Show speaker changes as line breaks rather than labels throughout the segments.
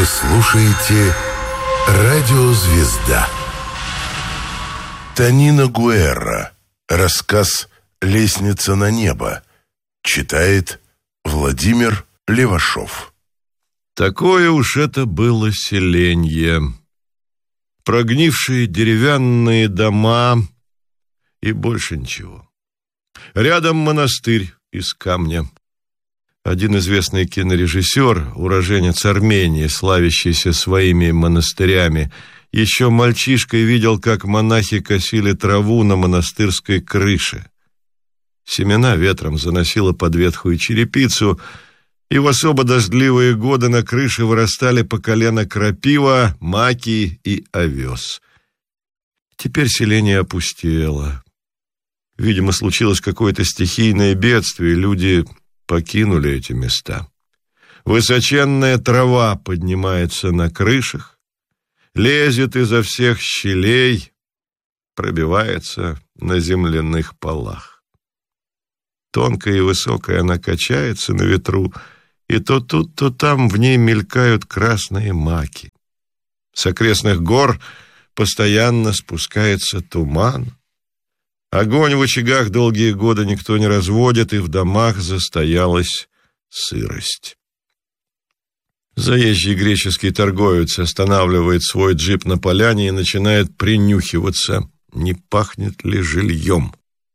Вы слушаете «Радиозвезда». Тонина Гуэрра. Рассказ «Лестница на небо». Читает Владимир Левашов.
Такое уж это было селенье. Прогнившие деревянные дома и больше ничего. Рядом монастырь из камня. Один известный кинорежиссер, уроженец Армении, славящийся своими монастырями, еще мальчишкой видел, как монахи косили траву на монастырской крыше. Семена ветром заносило под ветхую черепицу, и в особо дождливые годы на крыше вырастали по колено крапива, маки и овес. Теперь селение опустело. Видимо, случилось какое-то стихийное бедствие, люди покинули эти места. Высоченная трава поднимается на крышах, лезет изо всех щелей, пробивается на земляных полах. Тонкая и высокая она качается на ветру, и то тут, то там в ней мелькают красные маки. С окрестных гор постоянно спускается туман. Огонь в очагах долгие годы никто не разводит, и в домах застоялась сырость. Заезжий греческий торговец останавливает свой джип на поляне и начинает принюхиваться, не пахнет ли жильем.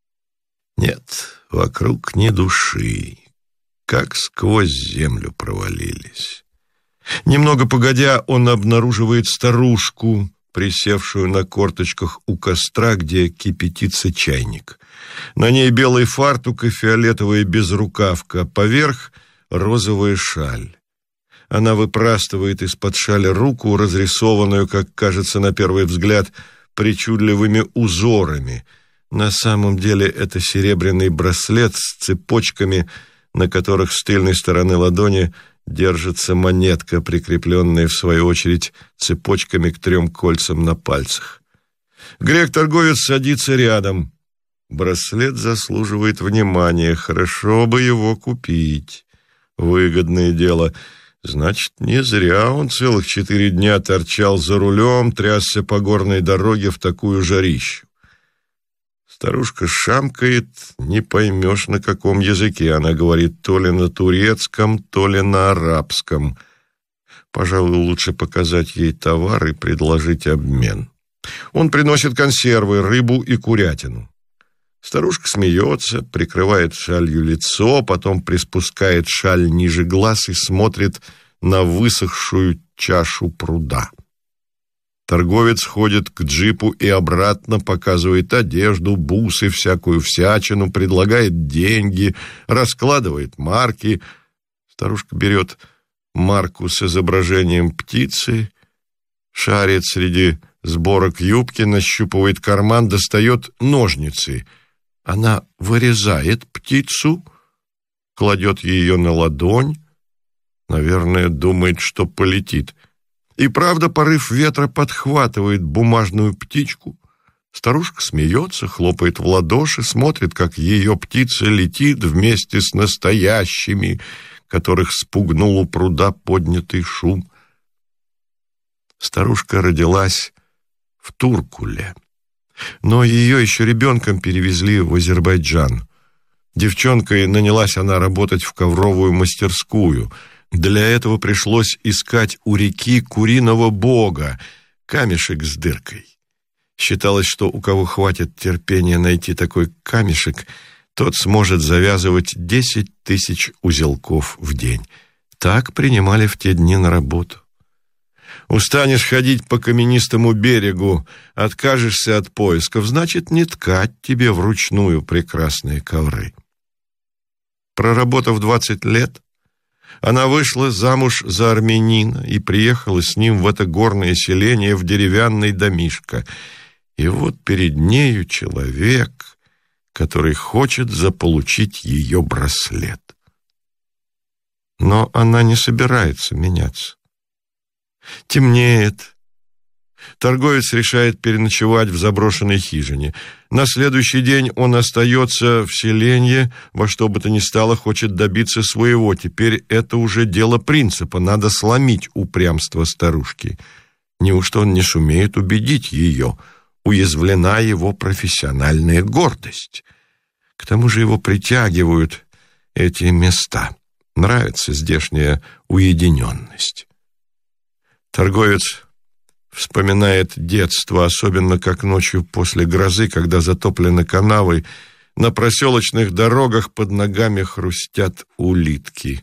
Нет, вокруг ни души, как сквозь землю провалились. Немного погодя, он обнаруживает старушку, присевшую на корточках у костра, где кипятится чайник. На ней белый фартук и фиолетовая безрукавка, поверх розовая шаль. Она выпрастывает из-под шали руку, разрисованную, как кажется на первый взгляд, причудливыми узорами. На самом деле это серебряный браслет с цепочками, на которых с тыльной стороны ладони держится монетка, прикрепленная, в свою очередь, цепочками к 3 кольцам на пальцах. Грек-торговец садится рядом. Браслет заслуживает внимания. Хорошо бы его купить. Выгодное дело. Значит, не зря он целых 4 дня торчал за рулем, трясся по горной дороге в такую жарищу. Старушка шамкает, не поймешь, на каком языке. Она говорит то ли на турецком, то ли на арабском. Пожалуй, лучше показать ей товар и предложить обмен. Он приносит консервы, рыбу и курятину. Старушка смеется, прикрывает шалью лицо, потом приспускает шаль ниже глаз и смотрит на высохшую чашу пруда. Торговец ходит к джипу и обратно, показывает одежду, бусы, всякую всячину, предлагает деньги, раскладывает марки. Старушка берет марку с изображением птицы, шарит среди сборок юбки, нащупывает карман, достает ножницы. Она вырезает птицу, кладет ее на ладонь, наверное, думает, что полетит. И правда, порыв ветра подхватывает бумажную птичку. Старушка смеется, хлопает в ладоши, смотрит, как ее птица летит вместе с настоящими, которых спугнул у пруда поднятый шум. Старушка родилась в Туркуле, но ее еще ребенком перевезли в Азербайджан. Девчонкой нанялась она работать в ковровую мастерскую. Для этого пришлось искать у реки куриного бога, камешек с дыркой. Считалось, что у кого хватит терпения найти такой камешек, тот сможет завязывать 10 000 узелков в день. Так принимали в те дни на работу. Устанешь ходить по каменистому берегу, откажешься от поисков, значит, не ткать тебе вручную прекрасные ковры. Проработав 20 лет, она вышла замуж за армянина и приехала с ним в это горное селение в деревянный домишко. И вот перед нею человек, который хочет заполучить ее браслет. Но она не собирается меняться. Темнеет. Торговец решает переночевать в заброшенной хижине. На следующий день он остается в селенье, во что бы то ни стало хочет добиться своего. Теперь это уже дело принципа, надо сломить упрямство старушки. Неужто он не сумеет убедить ее? Уязвлена его профессиональная гордость. К тому же его притягивают эти места. Нравится здешняя уединенность. Торговец вспоминает детство, особенно как ночью после грозы, когда затоплены канавы, на проселочных дорогах под ногами хрустят улитки.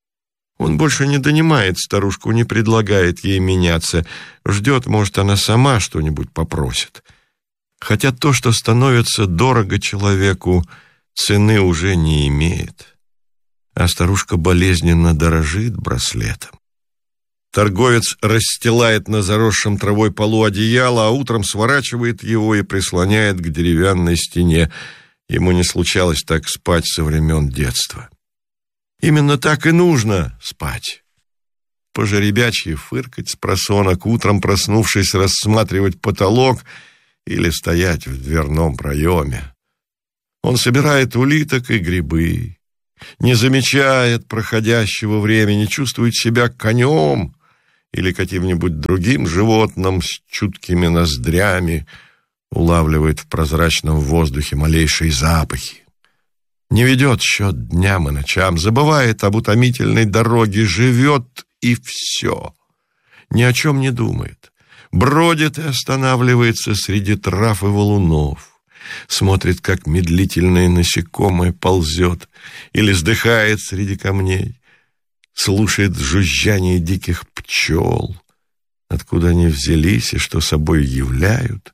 Он больше не донимает старушку, не предлагает ей меняться, ждет, может, она сама что-нибудь попросит. Хотя то, что становится дорого человеку, цены уже не имеет. А старушка болезненно дорожит браслетом. Торговец расстилает на заросшем травой полу одеяло, а утром сворачивает его и прислоняет к деревянной стене. Ему не случалось так спать со времен детства. Именно так и нужно спать. По-жеребячьи фыркать с просонок, утром проснувшись, рассматривать потолок или стоять в дверном проеме. Он собирает улиток и грибы, не замечает проходящего времени, чувствует себя конем или каким-нибудь другим животным с чуткими ноздрями, улавливает в прозрачном воздухе малейшие запахи. Не ведет счет дням и ночам, забывает об утомительной дороге, живет и все. Ни о чем не думает. Бродит и останавливается среди трав и валунов. Смотрит, как медлительное насекомое ползет или вздыхает среди камней. Слушает жужжание диких пчел. Откуда они взялись и что собой являют?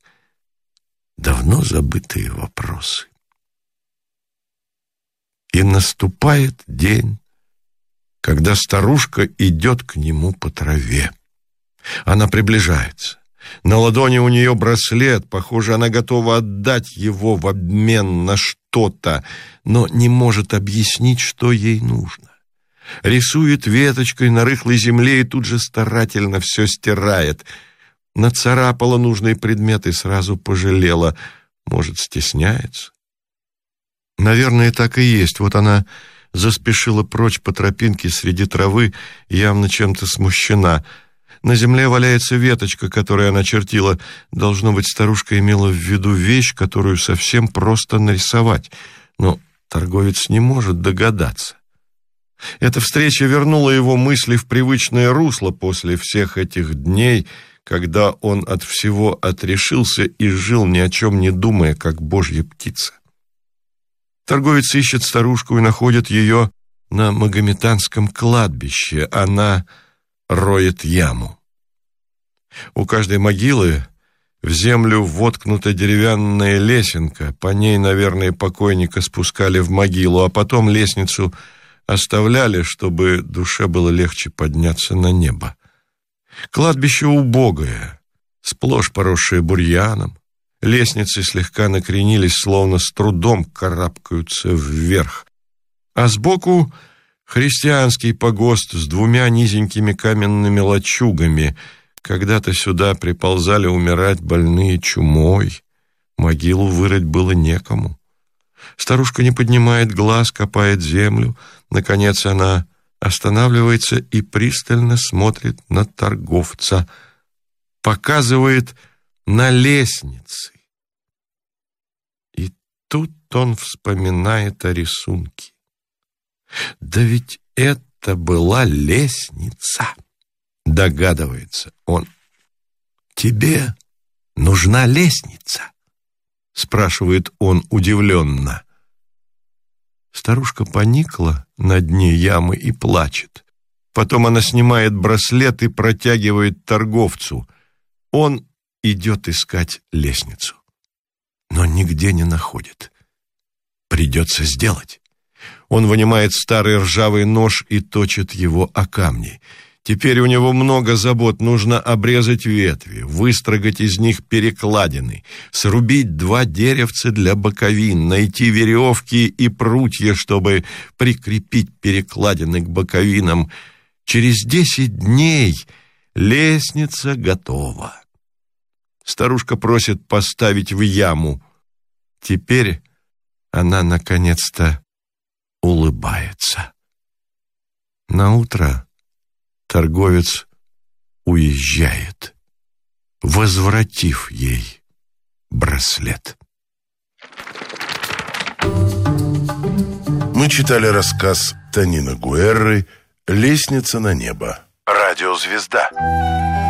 Давно забытые вопросы. И наступает день, когда старушка идет к нему по траве. Она приближается. На ладони у нее браслет, похоже, она готова отдать его в обмен на что-то, но не может объяснить, что ей нужно. Рисует веточкой на рыхлой земле и тут же старательно все стирает. Нацарапала нужный предмет и сразу пожалела. Может, стесняется? Наверное, так и есть. Вот она заспешила прочь по тропинке среди травы, явно чем-то смущена. На земле валяется веточка, которую она чертила. Должно быть, старушка имела в виду вещь, которую совсем просто нарисовать. Но торговец не может догадаться. Эта встреча вернула его мысли в привычное русло после всех этих дней, когда он от всего отрешился и жил, ни о чем не думая, как божья птица. Торговец ищет старушку и находит ее на магометанском кладбище. Она роет яму. У каждой могилы в землю воткнута деревянная лесенка. По ней, наверное, покойника спускали в могилу, а потом лестницу оставляли, чтобы душе было легче подняться на небо. Кладбище убогое, сплошь поросшее бурьяном. Лестницы слегка накренились, словно с трудом карабкаются вверх. А сбоку христианский погост с двумя низенькими каменными лачугами. Когда-то сюда приползали умирать больные чумой. Могилу вырыть было некому. Старушка не поднимает глаз, копает землю. Наконец она останавливается и пристально смотрит на торговца. Показывает на лестнице. И тут он вспоминает о рисунке. Да ведь это была лестница, догадывается он. Тебе нужна лестница? Спрашивает он удивленно. Старушка поникла на дне ямы и плачет. Потом она снимает браслет и протягивает торговцу. Он идет искать лестницу, но нигде не находит. Придется сделать. Он вынимает старый ржавый нож и точит его о камни. Теперь у него много забот. Нужно обрезать ветви, выстрогать из них перекладины, срубить 2 деревца для боковин, найти веревки и прутья, чтобы прикрепить перекладины к боковинам. Через 10 дней лестница готова. Старушка просит поставить в яму. Теперь она наконец-то улыбается. Наутро торговец уезжает, возвратив ей браслет.
Мы читали рассказ Тонино Гуэрры «Лестница на небо». Радиозвезда.